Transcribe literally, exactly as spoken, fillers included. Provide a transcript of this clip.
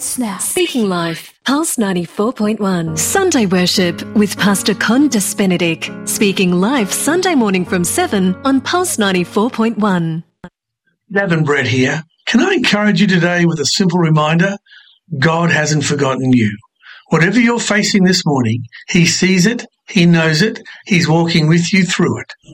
now. Speaking Life, Pulse ninety-four point one. Sunday Worship with Pastor Condas Benedict. Speaking Life Sunday morning from seven on Pulse ninety-four point one. Gavin Brett here. Can I encourage you today with a simple reminder? God hasn't forgotten you. Whatever you're facing this morning, He sees it, He knows it, He's walking with you through it.